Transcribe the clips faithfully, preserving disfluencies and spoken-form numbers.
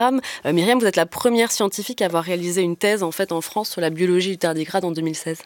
Euh, Myriam, vous êtes la première scientifique à avoir réalisé une thèse en fait en France sur la biologie du tardigrade en deux mille seize.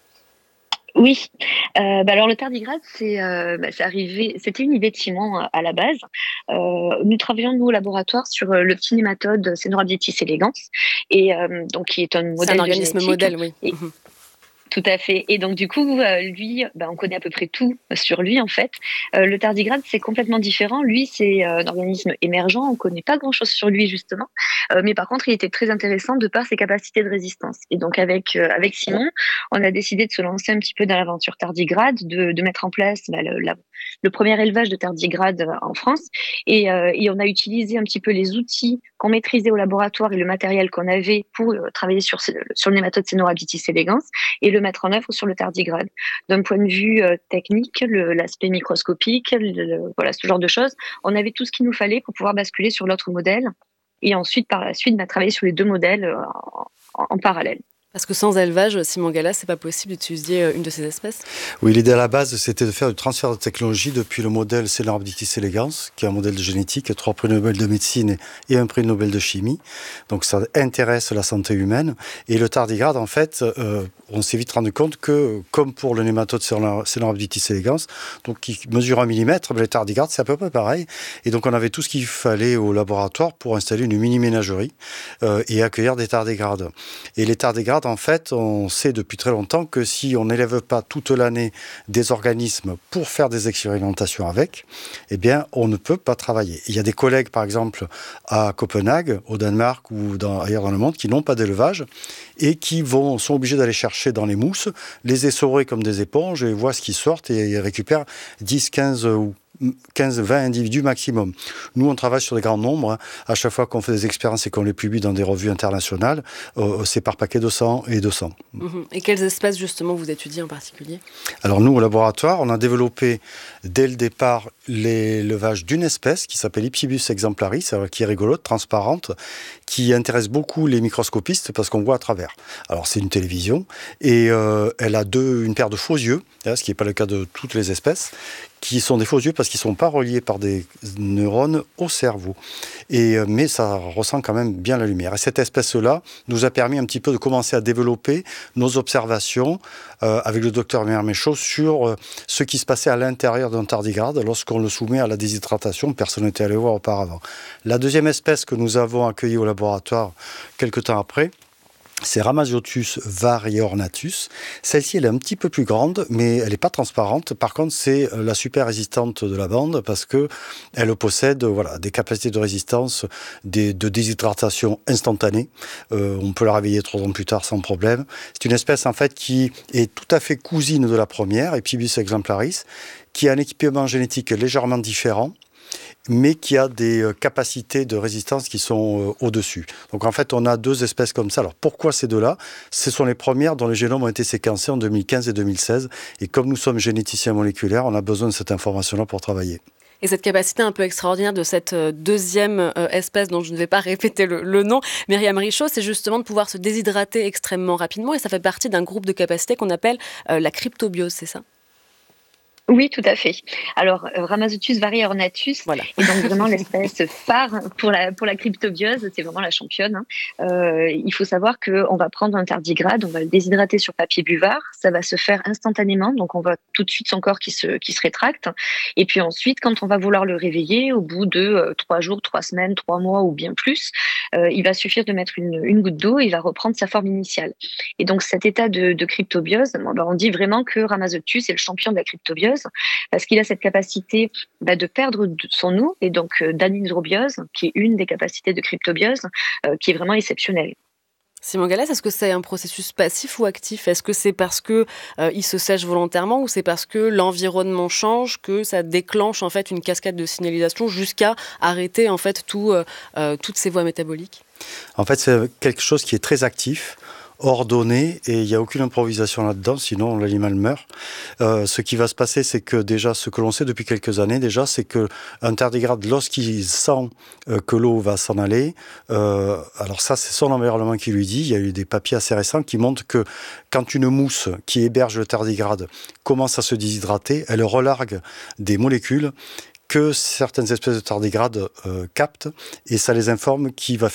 Oui, euh, bah alors le tardigrade, c'est euh, bah, c'est arrivé, c'était une idée de Simon euh, à la base. Euh, nous travaillons nous au laboratoire sur euh, le petit nématode Cenorhabditis elegans, et euh, donc qui est un C'est un modèle de organisme génétique. modèle, oui. Et, Mhm. tout à fait. Et donc, du coup, euh, lui, bah, on connaît à peu près tout sur lui, en fait. Euh, le tardigrade, c'est complètement différent. Lui, c'est euh, un organisme émergent. On connaît pas grand-chose sur lui, justement. Euh, mais par contre, il était très intéressant de par ses capacités de résistance. Et donc, avec, euh, avec Simon, on a décidé de se lancer un petit peu dans l'aventure tardigrade, de, de mettre en place bah, le, la, le premier élevage de tardigrade en France. Et, euh, et on a utilisé un petit peu les outils qu'on maîtrisait au laboratoire et le matériel qu'on avait pour euh, travailler sur, sur le nématode Cenorhabditis elegans et le mettre en œuvre sur le tardigrade. D'un point de vue euh, technique, le, l'aspect microscopique, le, le, voilà, ce genre de choses, on avait tout ce qu'il nous fallait pour pouvoir basculer sur l'autre modèle et ensuite, par la suite, bah, travailler sur les deux modèles euh, en, en parallèle. Parce que sans élevage, Simon Gallas, c'est pas possible d'utiliser une de ces espèces. Oui, l'idée à la base, c'était de faire du transfert de technologie depuis le modèle Cenorhabditis elegans, qui est un modèle de génétique, trois prix Nobel de médecine et un prix Nobel de chimie. Donc ça intéresse la santé humaine. Et le tardigrade, en fait, euh, on s'est vite rendu compte que, comme pour le nématode Cenorhabditis elegans, donc qui mesure un millimètre, les tardigrades, c'est à peu près pareil. Et donc on avait tout ce qu'il fallait au laboratoire pour installer une mini-ménagerie euh, et accueillir des tardigrades. Et les tardigrades, en fait, on sait depuis très longtemps que si on n'élève pas toute l'année des organismes pour faire des expérimentations avec, eh bien, on ne peut pas travailler. Il y a des collègues, par exemple, à Copenhague, au Danemark ou dans, ailleurs dans le monde, qui n'ont pas d'élevage et qui vont, sont obligés d'aller chercher dans les mousses, les essorer comme des éponges et voir ce qui sort et ils récupèrent dix, quinze ou quinze vingt individus maximum. Nous, on travaille sur des grands nombres. Hein. À chaque fois qu'on fait des expériences et qu'on les publie dans des revues internationales, euh, c'est par paquet de cent et deux cents. Mmh. Et quelles espèces, justement, vous étudiez en particulier ? Alors nous, au laboratoire, on a développé dès le départ l'élevage d'une espèce qui s'appelle Ipsibus exemplaris, qui est rigolote, transparente, qui intéresse beaucoup les microscopistes parce qu'on voit à travers. Alors c'est une télévision et euh, elle a deux, une paire de faux yeux, hein, ce qui n'est pas le cas de toutes les espèces, qui sont des faux yeux parce qu'ils ne sont pas reliés par des neurones au cerveau. Et, mais ça ressent quand même bien la lumière. Et cette espèce-là nous a permis un petit peu de commencer à développer nos observations euh, avec le docteur Merméchaud sur euh, ce qui se passait à l'intérieur d'un tardigrade lorsqu'on le soumet à la déshydratation. Personne n'était allé voir auparavant. La deuxième espèce que nous avons accueillie au laboratoire quelques temps après, c'est Rhamaziotus variornatus. Celle-ci, elle est un petit peu plus grande, mais elle n'est pas transparente. Par contre, c'est la super résistante de la bande parce que elle possède voilà, des capacités de résistance, des, de déshydratation instantanée. Euh, on peut la réveiller trois ans plus tard sans problème. C'est une espèce, en fait, qui est tout à fait cousine de la première, Ipsibus exemplaris, qui a un équipement génétique légèrement différent, mais qui a des capacités de résistance qui sont euh, au-dessus. Donc en fait, on a deux espèces comme ça. Alors pourquoi ces deux-là ? Ce sont les premières dont les génomes ont été séquencés en deux mille quinze et deux mille seize. Et comme nous sommes généticiens moléculaires, on a besoin de cette information-là pour travailler. Et cette capacité un peu extraordinaire de cette deuxième euh, espèce dont je ne vais pas répéter le, le nom, Myriam Richaud, c'est justement de pouvoir se déshydrater extrêmement rapidement. Et ça fait partie d'un groupe de capacités qu'on appelle euh, la cryptobiose, c'est ça ? Oui, tout à fait. Alors, euh, Rhamaziotus variornatus voilà. est donc vraiment l'espèce phare pour la, pour la cryptobiose. C'est vraiment la championne. Hein. Euh, il faut savoir qu'on va prendre un tardigrade, on va le déshydrater sur papier buvard. Ça va se faire instantanément. Donc, on voit tout de suite son corps qui se, qui se rétracte. Et puis ensuite, quand on va vouloir le réveiller, au bout de euh, trois jours, trois semaines, trois mois ou bien plus, euh, il va suffire de mettre une, une goutte d'eau et il va reprendre sa forme initiale. Et donc, cet état de, de cryptobiose, bon, ben, on dit vraiment que Rhamaziotus est le champion de la cryptobiose, parce qu'il a cette capacité bah, de perdre son eau et donc euh, d'anhydrobiose, qui est une des capacités de cryptobiose, euh, qui est vraiment exceptionnelle. Simon Gallas, est-ce que c'est un processus passif ou actif ? Est-ce que c'est parce que euh, il se sèche volontairement ou c'est parce que l'environnement change que ça déclenche en fait une cascade de signalisation jusqu'à arrêter en fait tout, euh, euh, toutes ces voies métaboliques ? En fait, c'est quelque chose qui est très actif, ordonné, et il n'y a aucune improvisation là-dedans, sinon l'animal meurt. Euh, ce qui va se passer, c'est que déjà, ce que l'on sait depuis quelques années déjà, c'est qu'un tardigrade, lorsqu'il sent euh, que l'eau va s'en aller, euh, alors ça, c'est son environnement qui lui dit, il y a eu des papiers assez récents qui montrent que quand une mousse qui héberge le tardigrade commence à se déshydrater, elle relargue des molécules que certaines espèces de tardigrades euh, captent et ça les informe qui va